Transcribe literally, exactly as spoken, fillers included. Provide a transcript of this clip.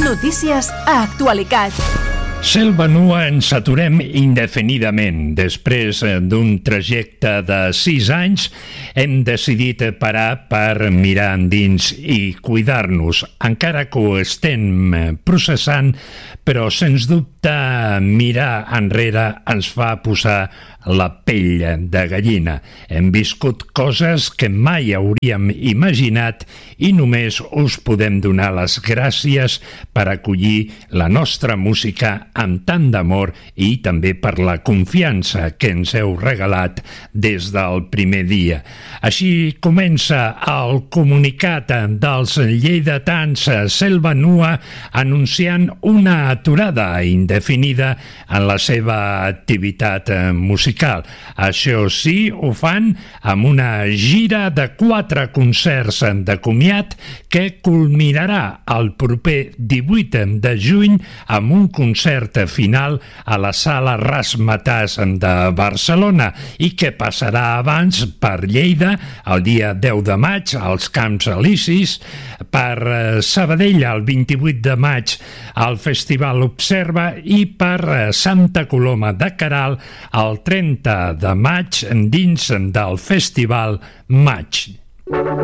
Notícies a Actualitat. Selva Nua ens aturem indefinidament. Després d'un trajecte de sis anys, hem decidit parar per mirar endins i cuidar-nos. Encara que ho estem processant, però sens dubte mirar enrere ens fa posar la pell de gallina. Hem viscut coses que mai hauríem imaginat i només us podem donar les gràcies per acollir la nostra música amb tant d'amor i també per la confiança que ens heu regalat des del primer dia. Així comença el comunicat dels lleidatans Selva Nua anunciant una aturada indefinida en la seva activitat musical. Això sí, ho fan amb una gira de quatre concerts de comiat que culminarà el proper divuit de juny amb un concert final a la Sala Razzmatazz de Barcelona i que passarà abans per Lleida el dia deu de maig als Camps Elisis, per Sabadell el vint-i-vuit de maig al Festival Observa i per Santa Coloma de Queralt el trenta de maig dins del Festival Maig.